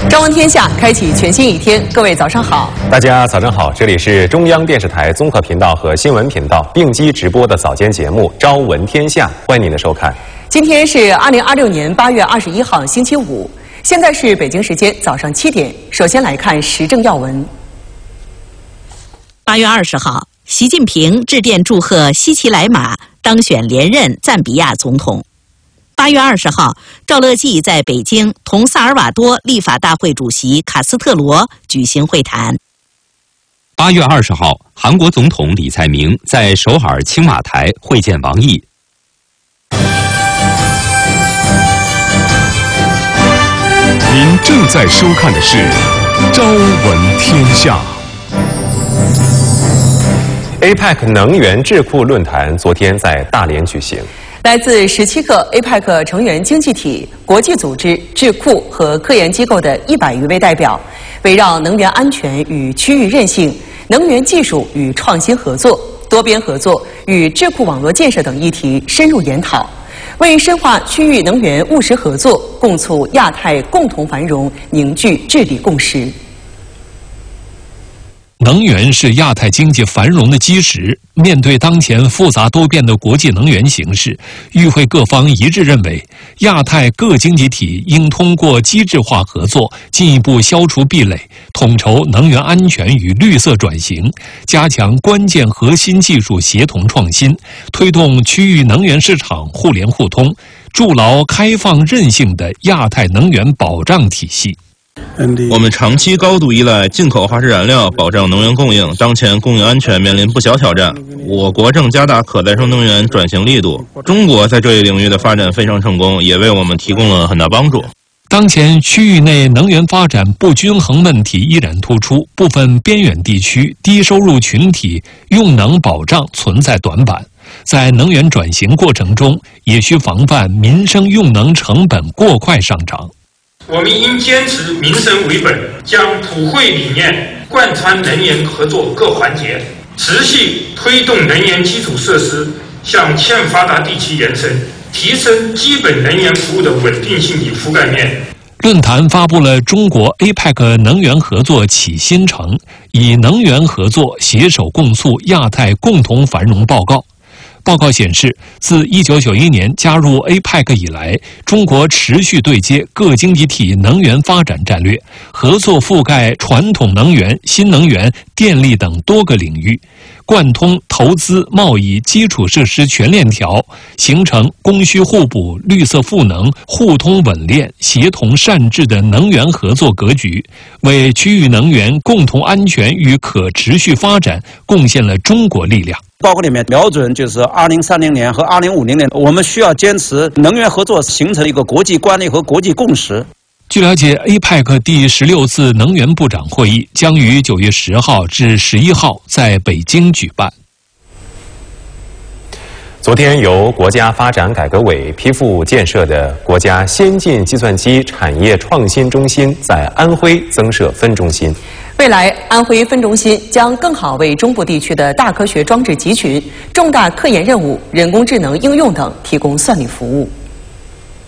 朝闻天下，开启全新一天。各位早上好， 大家早上好，这里是中央电视台综合频道和新闻频道并机直播的早间节目《朝闻天下》，欢迎您的收看。 今天是2026年8月21号，星期五，现在是北京时间早上7点。首先来看时政要闻。 8月20号，习近平致电祝贺西奇莱马当选连任赞比亚总统。8月20号，赵乐际在北京同萨尔瓦多立法大会主席卡斯特罗举行会谈。 8月20号，韩国总统李在明在首尔青瓦台会见王毅。 您正在收看的是《朝闻天下》。 APEC 能源智库论坛昨天在大连举行。 来自17个 APEC 成员经济体、国际组织、智库和科研机构的100余位代表，围绕能源安全与区域韧性、能源技术与创新合作、多边合作与智库网络建设等议题深入研讨，为深化区域能源务实合作、共促亚太共同繁荣凝聚治理共识。 能源是亚太经济繁荣的基石。面对当前复杂多变的国际能源形势，与会各方一致认为，亚太各经济体应通过机制化合作，进一步消除壁垒，统筹能源安全与绿色转型，加强关键核心技术协同创新，推动区域能源市场互联互通，筑牢开放韧性的亚太能源保障体系。 我们长期高度依赖进口化石燃料保障能源供应，当前供应安全面临不小挑战。我国正加大可再生能源转型力度，中国在这一领域的发展非常成功，也为我们提供了很大帮助。 当前区域内能源发展不均衡问题依然突出，部分边远地区低收入群体用能保障存在短板。在能源转型过程中，也需防范民生用能成本过快上涨。 我们应坚持民生为本，将普惠理念贯穿能源合作各环节，持续推动能源基础设施向欠发达地区延伸，提升基本能源服务的稳定性与覆盖面。 论坛发布了中国 APEC 能源合作启新城，以能源合作携手共促亚太共同繁荣报告。报告显示，自1991年加入 APEC 以来，中国持续对接各经济体能源发展战略，合作覆盖传统能源、新能源、电力等多个领域，贯通投资、贸易、基础设施全链条，形成供需互补、绿色赋能、互通稳链、协同善治的能源合作格局，为区域能源共同安全与可持续发展贡献了中国力量。 报告里面瞄准就是2030年和2050年，我们需要坚持能源合作，形成一个国际惯例和国际共识。 据了解 ，APEC 第16次能源部长会议将于9月10号至11号在北京举办。 昨天由国家发展改革委批复建设的国家先进计算机产业创新中心在安徽增设分中心。 未来，安徽分中心将更好为中部地区的大科学装置集群、重大科研任务、人工智能应用等提供算力服务。